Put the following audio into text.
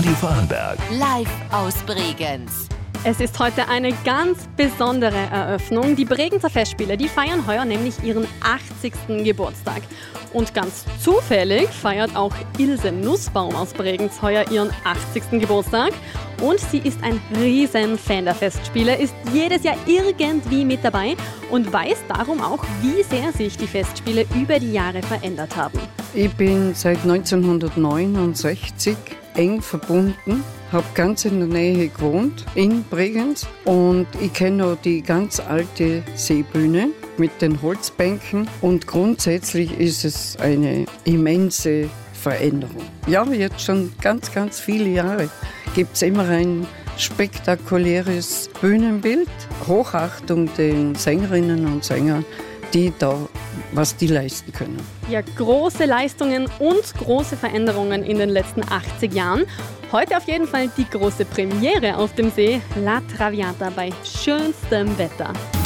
Radio Vorarlberg. Live aus Bregenz. Es ist heute eine ganz besondere Eröffnung. Die Bregenzer Festspiele, die feiern heuer nämlich ihren 80. Geburtstag. Und ganz zufällig feiert auch Ilse Nussbaum aus Bregenz heuer ihren 80. Geburtstag. Und sie ist ein Riesenfan der Festspiele, ist jedes Jahr irgendwie mit dabei und weiß darum auch, wie sehr sich die Festspiele über die Jahre verändert haben. Ich bin seit 1969 eng verbunden, habe ganz in der Nähe gewohnt, in Bregenz. Und ich kenne noch die ganz alte Seebühne mit den Holzbänken. Und grundsätzlich ist es eine immense Veränderung. Ja, jetzt schon ganz, ganz viele Jahre gibt es immer ein spektakuläres Bühnenbild. Hochachtung den Sängerinnen und Sängern, die da was die leisten können. Ja, große Leistungen und große Veränderungen in den letzten 80 Jahren. Heute auf jeden Fall die große Premiere auf dem See, La Traviata bei schönstem Wetter.